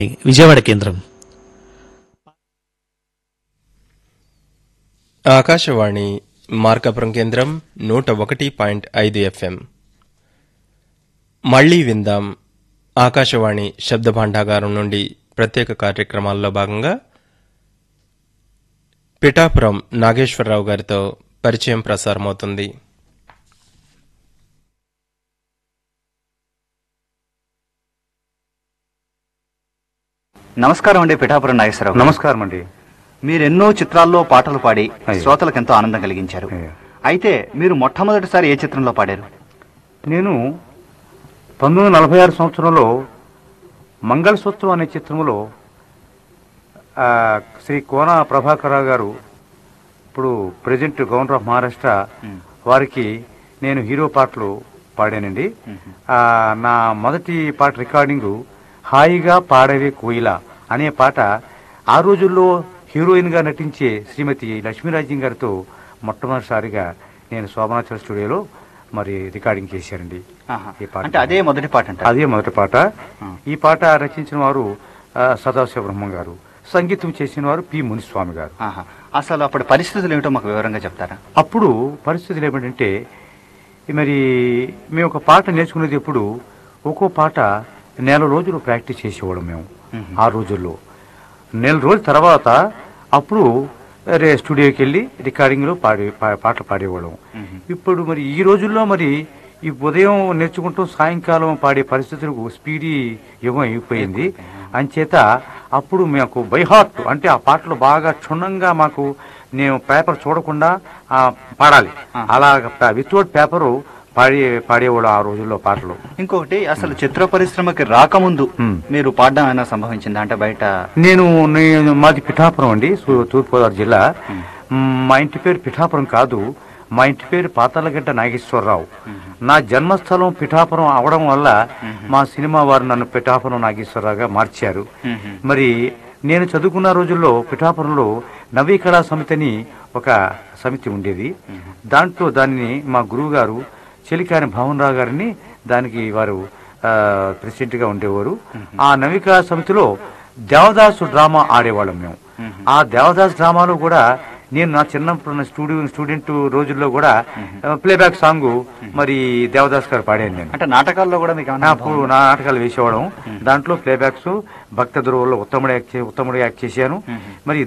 విజయవాడ కేంద్రం. ఆకాశవాణి మార్కాపురం కేంద్రం 101.5 FM. మళ్లీ విందాం. ఆకాశవాణి శబ్ద భాండాగారం నుండి ప్రత్యేక కార్యక్రమాల్లో భాగంగా పిఠాపురం నాగేశ్వరరావు గారితో పరిచయం ప్రసారమవుతుంది. నమస్కారం అండి. పిఠాపురం నాగేశ్వరరావు. నమస్కారం అండి. మీరెన్నో చిత్రాల్లో పాటలు పాడి శ్రోతలకు ఎంతో ఆనందం కలిగించారు. అయితే మీరు మొట్టమొదటిసారి ఏ చిత్రంలో పాడారు? నేను 1946 సంవత్సరంలో మంగళసూత్రం అనే చిత్రంలో శ్రీ కోన ప్రభాకరరావు గారు, ఇప్పుడు ప్రెసిడెంట్ గవర్నర్ ఆఫ్ మహారాష్ట్ర, వారికి నేను హీరో పాటలు పాడానండి. నా మొదటి పాట రికార్డింగు హాయిగా పాడవే కోయిలా అనే పాట ఆ రోజుల్లో హీరోయిన్ గా నటించే శ్రీమతి లక్ష్మీరాజ్యం గారితో మొట్టమొదటిసారిగా నేను శోభనాచల స్టూడియోలో మరి రికార్డింగ్ చేశారండి. ఈ పాట అదే మొదటి పాట. అదే మొదటి పాట. ఈ పాట రచించిన వారు సదాశివ బ్రహ్మం గారు, సంగీతం చేసిన వారు పి మునిస్వామి గారు. అసలు అప్పుడు పరిస్థితులు ఏమిటో మాకు వివరంగా చెప్తారా? అప్పుడు పరిస్థితులు ఏమిటంటే, మరి మేము ఒక పాట నేర్చుకునేది ఎప్పుడు ఒక్కో పాట నెల రోజులు ప్రాక్టీస్ చేసేవాళ్ళం మేము. ఆ రోజుల్లో నెల రోజుల తర్వాత అప్పుడు స్టూడియోకి వెళ్ళి రికార్డింగ్ లో పాటలు పాడేవాళ్ళం. ఇప్పుడు మరి ఈ రోజుల్లో మరి ఈ ఉదయం నేర్చుకుంటూ సాయంకాలం పాడే పరిస్థితులకు స్పీడీ యుగం అయిపోయింది. అంచేత అప్పుడు మాకు బై హార్ట్ అంటే ఆ పాటలు బాగా క్షుణ్ణంగా మాకు నేను పేపర్ చూడకుండా పాడాలి. అలా వితౌట్ పేపరు పాడేవాడు ఆ రోజుల్లో పాటలు. ఇంకొకటి, అసలు చిత్ర పరిశ్రమకి రాకముందు మీరు పాడడం అయినా సంభవించింది అంటే బయట? నేను మాది పిఠాపురం అండి, తూర్పుగోదావరి జిల్లా. మా ఇంటి పేరు పిఠాపురం కాదు, మా ఇంటి పేరు పాతాళగడ్డ నాగేశ్వరరావు. నా జన్మస్థలం పిఠాపురం అవడం వల్ల మా సినిమా వారు నన్ను పిఠాపురం నాగేశ్వరరావుగా మార్చారు. మరి నేను చదువుకున్న రోజుల్లో పిఠాపురంలో నవీకళా సమితి అని ఒక సమితి ఉండేది. దాంట్లో దాన్ని మా గురువు గారు చెలికాని భావనరావు గారిని దానికి వారు ప్రెసిడెంట్ గా ఉండేవారు. ఆ నవికా సమితిలో దేవదాసు డ్రామా ఆడేవాళ్ళం మేము. ఆ దేవదాస్ డ్రామాలో కూడా నేను నా చిన్నప్పుడు స్టూడెంట్ రోజుల్లో కూడా ప్లేబ్యాక్ సాంగ్ మరి దేవదాస్ గారు పాడాను నేను. అంటే నాటకాల్లో కూడా మీకు అప్పుడు నా నాటకాలు వేసేవాళ్ళం. దాంట్లో ప్లేబ్యాక్స్ భక్త ధ్రువుల్లో ఉత్తముడు యాక్ట్ చేశాను. మరి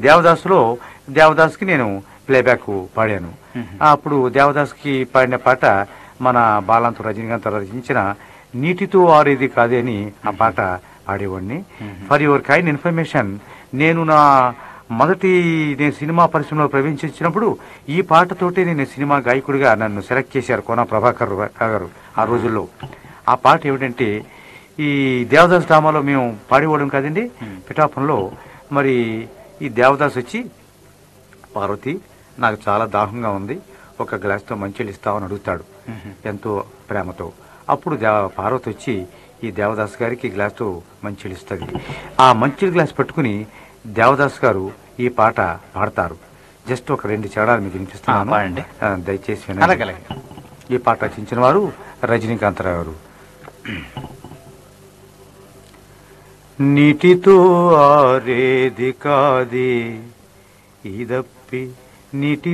దేవదాస్ కి నేను ప్లేబ్యాక్ పాడాను. అప్పుడు దేవదాస్ కి పాడిన పాట మన బాలాంతు రజనీకాంత్ రచించిన నీటితో ఆరేది కాదే అని ఆ పాట పాడేవాడిని. ఫర్ యువర్ కైండ్ ఇన్ఫర్మేషన్, నేను నేను సినిమా పరిశ్రమలో ప్రవేశించినప్పుడు ఈ పాటతోటే నేను సినిమా గాయకుడిగా నన్ను సెలెక్ట్ చేశారు కోన ప్రభాకర్ గారు ఆ రోజుల్లో. ఆ పాట ఏమిటంటే, ఈ దేవదాస్ డ్రామాలో మేము పాడేవాళ్ళం కదండి పిఠాపురంలో. మరి ఈ దేవదాస్ వచ్చి, పార్వతి నాకు చాలా దాహంగా ఉంది, ఒక గ్లాస్తో మంచినీళ్ళు ఇస్తామని అడుగుతాడు ఎంతో ప్రేమతో. అప్పుడు పార్వతి వచ్చి ఈ దేవదాస్ గారికి గ్లాస్తో మంచినీళ్ళు ఇస్తుంది. ఆ మంచినీళ్ళ గ్లాస్ పట్టుకుని దేవదాస్ గారు ఈ పాట పాడతారు. జస్ట్ ఒక 2 చరణాలు మీకు వినిపిస్తున్నాను, దయచేసి వినండి. ఈ పాట రచించిన వారు రజనీకాంతరావు గారు. నీటితో ఆరేది కాదే ఇదప్పి నీటి